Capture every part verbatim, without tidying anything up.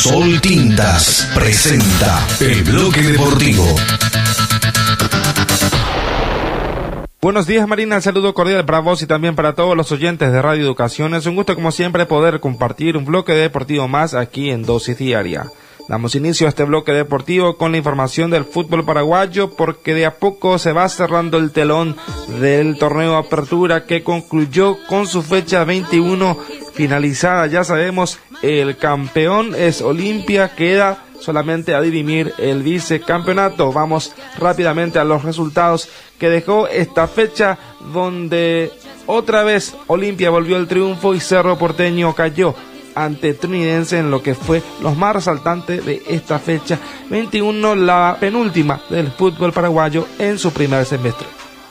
Sol Tintas presenta el bloque deportivo. Buenos días, Marina, el saludo cordial para vos y también para todos los oyentes de Radio Educación. Es un gusto, como siempre, poder compartir un bloque deportivo más aquí en Dosis Diaria. Damos inicio a este bloque deportivo con la información del fútbol paraguayo, porque de a poco se va cerrando el telón del torneo Apertura, que concluyó con su fecha veintiuno finalizada. Ya sabemos, el campeón es Olimpia, queda solamente a dirimir el vicecampeonato. Vamos rápidamente a los resultados que dejó esta fecha, donde otra vez Olimpia volvió al triunfo y Cerro Porteño cayó ante Trinidense en lo que fue los más resaltantes de esta fecha veintiuno, la penúltima del fútbol paraguayo en su primer semestre.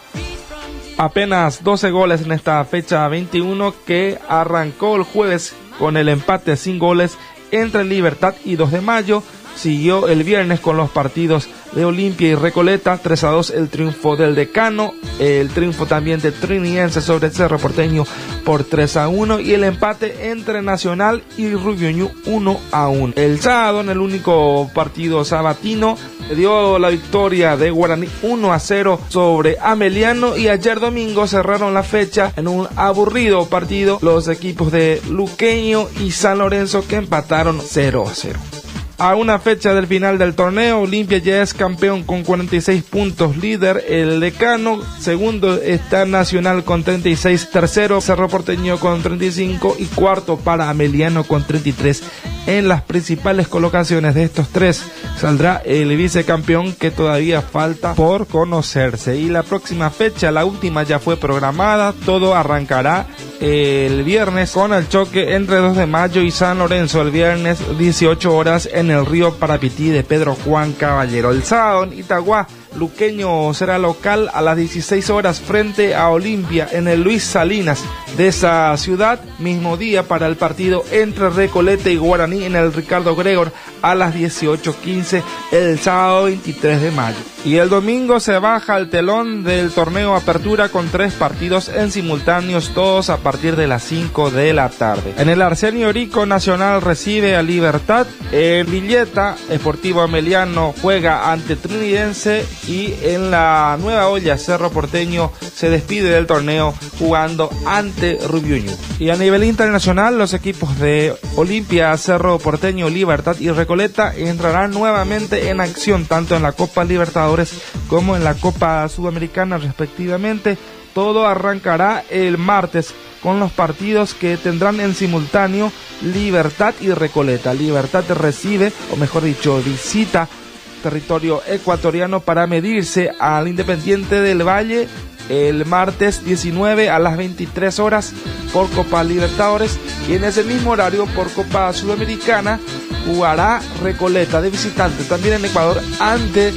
Apenas doce goles en esta fecha veintiuno, que arrancó el jueves con el empate sin goles entre Libertad y dos de mayo. Siguió el viernes con los partidos de Olimpia y Recoleta, tres a dos el triunfo del Decano, el triunfo también de Trinidense sobre Cerro Porteño por tres a uno y el empate entre Nacional y Rubio Ñu uno a uno. El sábado, en el único partido sabatino, dio la victoria de Guaraní uno a cero sobre Ameliano, y ayer domingo cerraron la fecha en un aburrido partido los equipos de Luqueño y San Lorenzo, que empataron cero a cero. A una fecha del final del torneo, Olimpia ya es campeón con cuarenta y seis puntos, líder el Decano, segundo está Nacional con treinta y seis, tercero Cerro Porteño con treinta y cinco y cuarto para Ameliano con treinta y tres. En las principales colocaciones de estos tres saldrá el vicecampeón, que todavía falta por conocerse. Y la próxima fecha, la última, ya fue programada. Todo arrancará el viernes con el choque entre dos de mayo y San Lorenzo, el viernes dieciocho horas en el Río Parapití de Pedro Juan Caballero. El sábado en Itagua, Luqueño será local a las dieciséis horas frente a Olimpia en el Luis Salinas de esa ciudad. Mismo día para el partido entre Recoleta y Guaraní en el Ricardo Gregor a las dieciocho quince el sábado veintitrés de mayo. Y el domingo se baja el telón del torneo Apertura con tres partidos en simultáneos, todos a partir de las cinco de la tarde. En el Arsenio Rico, Nacional recibe a Libertad. En Villeta, Sportivo Ameliano juega ante Trinidense. Y en la Nueva Olla, Cerro Porteño se despide del torneo jugando ante Rubio Ñu. Y a nivel internacional, los equipos de Olimpia, Cerro Porteño, Libertad y Recoleta entrarán nuevamente en acción, tanto en la Copa Libertadores como en la Copa Sudamericana respectivamente. Todo arrancará el martes con los partidos que tendrán en simultáneo Libertad y Recoleta. Libertad recibe, o mejor dicho, visita territorio ecuatoriano para medirse al Independiente del Valle el martes diecinueve a las veintitrés horas por Copa Libertadores, y en ese mismo horario por Copa Sudamericana jugará Recoleta de visitante también en Ecuador ante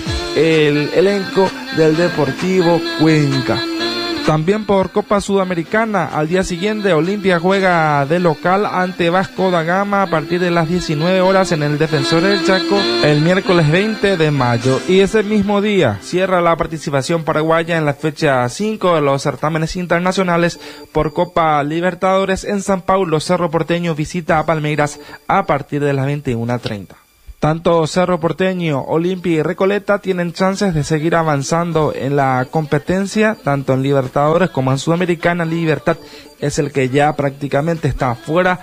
el elenco del Deportivo Cuenca. También por Copa Sudamericana, al día siguiente Olimpia juega de local ante Vasco da Gama a partir de las diecinueve horas en el Defensor del Chaco el miércoles veinte de mayo. Y ese mismo día cierra la participación paraguaya en la fecha cinco de los certámenes internacionales por Copa Libertadores en San Paulo. Cerro Porteño visita a Palmeiras a partir de las veintiuna treinta. Tanto Cerro Porteño, Olimpia y Recoleta tienen chances de seguir avanzando en la competencia, tanto en Libertadores como en Sudamericana. Libertad es el que ya prácticamente está fuera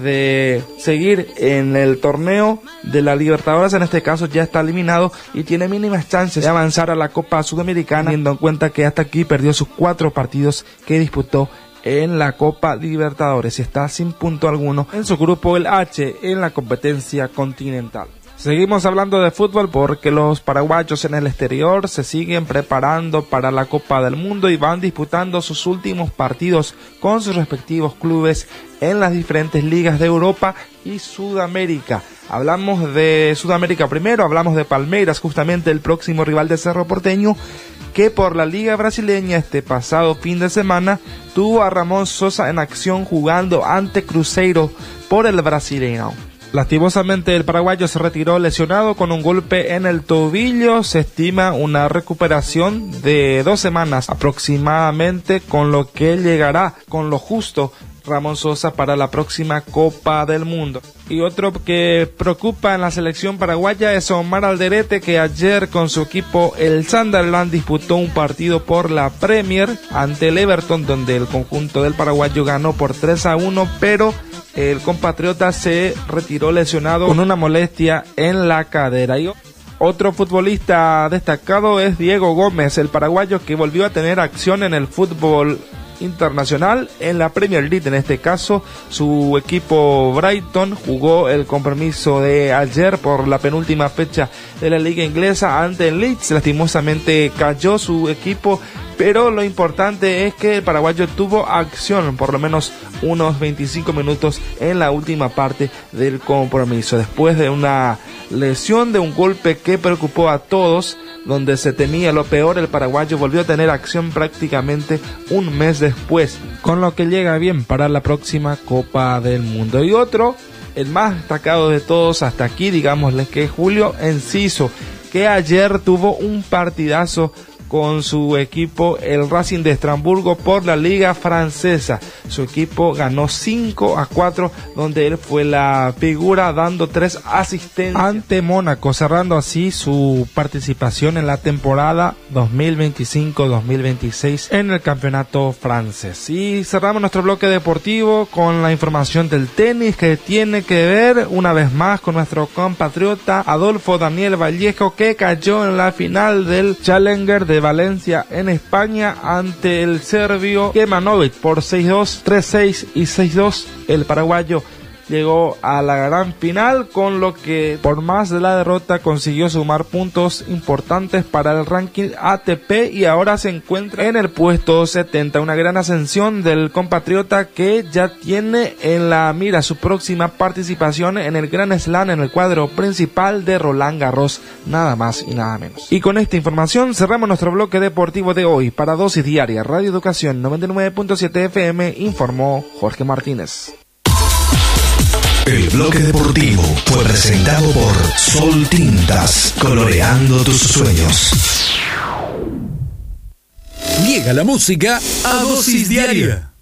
de seguir en el torneo de la Libertadores, en este caso ya está eliminado y tiene mínimas chances de avanzar a la Copa Sudamericana, teniendo en cuenta que hasta aquí perdió sus cuatro partidos que disputó en la Copa Libertadores y está sin punto alguno en su grupo, el H, en la competencia continental. Seguimos hablando de fútbol porque los paraguayos en el exterior se siguen preparando para la Copa del Mundo y van disputando sus últimos partidos con sus respectivos clubes en las diferentes ligas de Europa y Sudamérica. Hablamos de Sudamérica primero, hablamos de Palmeiras, justamente el próximo rival de Cerro Porteño, que por la Liga Brasileña este pasado fin de semana tuvo a Ramón Sosa en acción jugando ante Cruzeiro por el Brasileirão. Lastimosamente el paraguayo se retiró lesionado con un golpe en el tobillo. Se estima una recuperación de dos semanas aproximadamente, con lo que llegará con lo justo Ramón Sosa para la próxima Copa del Mundo. Y otro que preocupa en la selección paraguaya es Omar Alderete, que ayer con su equipo el Sunderland disputó un partido por la Premier ante el Everton, donde el conjunto del paraguayo ganó por tres a uno, pero el compatriota se retiró lesionado con una molestia en la cadera. Y otro futbolista destacado es Diego Gómez, el paraguayo que volvió a tener acción en el fútbol internacional en la Premier League. En este caso, su equipo Brighton jugó el compromiso de ayer por la penúltima fecha de la liga inglesa ante el Leeds. Lastimosamente cayó su equipo, pero lo importante es que el paraguayo tuvo acción por lo menos unos veinticinco minutos en la última parte del compromiso. Después de una lesión, de un golpe que preocupó a todos, donde se temía lo peor, el paraguayo volvió a tener acción prácticamente un mes después, con lo que llega bien para la próxima Copa del Mundo. Y otro, el más destacado de todos hasta aquí, digámosle, que es Julio Enciso, que ayer tuvo un partidazo con su equipo, el Racing de Estrasburgo, por la Liga Francesa. Su equipo ganó cinco a cuatro, donde él fue la figura, dando tres asistencias ante Mónaco, cerrando así su participación en la temporada dos mil veinticinco dos mil veintiséis en el campeonato francés. Y cerramos nuestro bloque deportivo con la información del tenis, que tiene que ver una vez más con nuestro compatriota Adolfo Daniel Vallejo, que cayó en la final del Challenger de Valencia en España ante el serbio Kemanovic por seis dos, tres seis y seis dos. El paraguayo llegó a la gran final, con lo que por más de la derrota consiguió sumar puntos importantes para el ranking A T P y ahora se encuentra en el puesto setenta. Una gran ascensión del compatriota, que ya tiene en la mira su próxima participación en el Grand Slam, en el cuadro principal de Roland Garros, nada más y nada menos. Y con esta información cerramos nuestro bloque deportivo de hoy. Para Dosis Diaria Radio Educación noventa y nueve punto siete F M informó Jorge Martínez. El bloque deportivo fue presentado por Sol Tintas, coloreando tus sueños. Llega la música a Dosis Diaria.